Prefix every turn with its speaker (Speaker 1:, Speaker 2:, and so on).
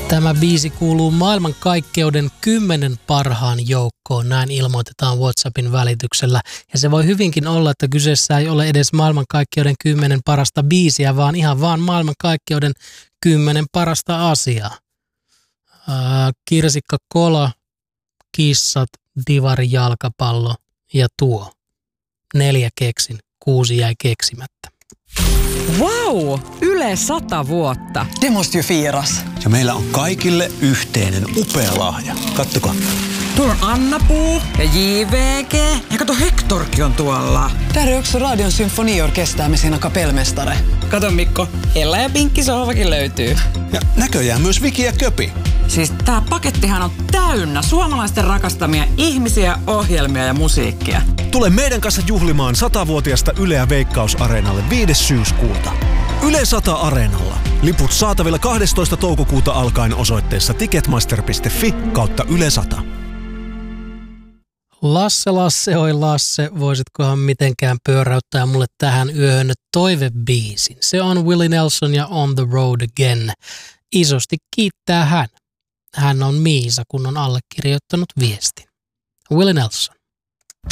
Speaker 1: Tämä biisi kuuluu maailmankaikkeuden 10 parhaan joukkoon, näin ilmoitetaan WhatsAppin välityksellä. Ja se voi hyvinkin olla, että kyseessä ei ole edes maailmankaikkeuden 10 parasta biisiä, vaan ihan vaan maailmankaikkeuden 10 parasta asiaa. Kirsikka kola, kissat, divari jalkapallo ja tuo. 4 keksin, 6 jäi keksimättä.
Speaker 2: Wow! Yle 100 vuotta.
Speaker 3: Det måste ju firas.
Speaker 4: Ja meillä on kaikille yhteinen upea lahja. Kattokaa.
Speaker 2: Tuolla on Anna-Puu ja JVG. Ja kato, Hektorkin on tuolla.
Speaker 3: Där är också Radion symfoniorkester med sina kapellmästare.
Speaker 2: Kato Mikko, Ella ja Pinkki sohvakin löytyy.
Speaker 4: Ja näköjään myös Viki ja Köpi.
Speaker 2: Siis tää pakettihan on täynnä suomalaisten rakastamia ihmisiä, ohjelmia ja musiikkia.
Speaker 5: Tule meidän kanssa juhlimaan 100-vuotiasta Yleä Veikkaus-areenalle 5. syyskuuta. Yle 100 Areenalla. Liput saatavilla 12. toukokuuta alkaen osoitteessa ticketmaster.fi/Yle 100.
Speaker 1: Lasse, oi Lasse, voisitkohan mitenkään pyöräyttää mulle tähän yöhön toivebiisin. Se on Willie Nelson ja On the Road Again. Isosti kiittää hän. Hän on Miisa, kun on allekirjoittanut viestin. Willie Nelson.